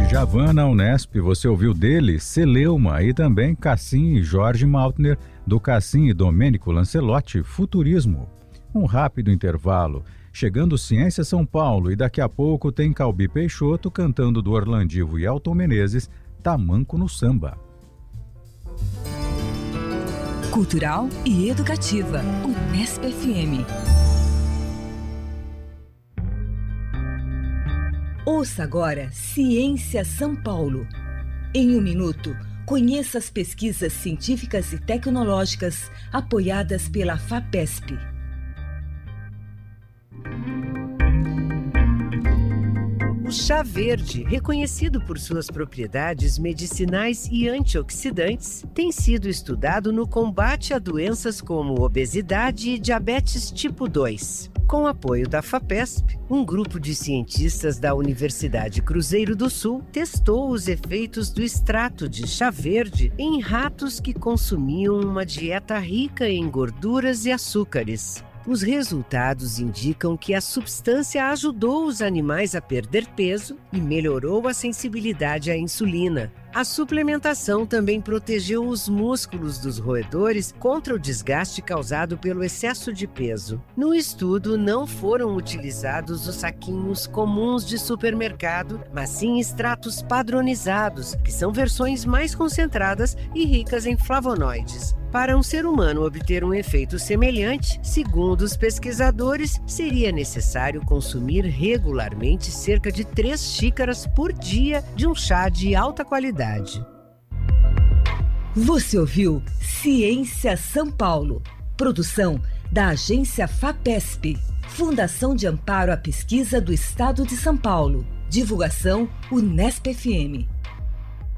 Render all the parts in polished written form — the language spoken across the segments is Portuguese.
Djavan na Unesp, você ouviu dele Celeuma e também Cassim e Jorge Maltner, do Cassim e Domênico Lancelotti, Futurismo. Um rápido intervalo, chegando Ciência São Paulo, e daqui a pouco tem Calbi Peixoto cantando do Orlandivo e Elton Menezes, Tamanco no Samba. Cultural e educativa, Unesp FM. Ouça agora Ciência São Paulo. Em um minuto, conheça as pesquisas científicas e tecnológicas apoiadas pela FAPESP. O chá verde, reconhecido por suas propriedades medicinais e antioxidantes, tem sido estudado no combate a doenças como obesidade e diabetes tipo 2. Com apoio da FAPESP, um grupo de cientistas da Universidade Cruzeiro do Sul testou os efeitos do extrato de chá verde em ratos que consumiam uma dieta rica em gorduras e açúcares. Os resultados indicam que a substância ajudou os animais a perder peso e melhorou a sensibilidade à insulina. A suplementação também protegeu os músculos dos roedores contra o desgaste causado pelo excesso de peso. No estudo, não foram utilizados os saquinhos comuns de supermercado, mas sim extratos padronizados, que são versões mais concentradas e ricas em flavonoides. Para um ser humano obter um efeito semelhante, segundo os pesquisadores, seria necessário consumir regularmente cerca de 3 xícaras por dia de um chá de alta qualidade. Você ouviu Ciência São Paulo. Produção da agência FAPESP, Fundação de Amparo à Pesquisa do Estado de São Paulo. Divulgação Unesp FM.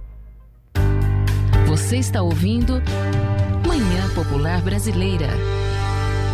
Você está ouvindo Manhã Popular Brasileira.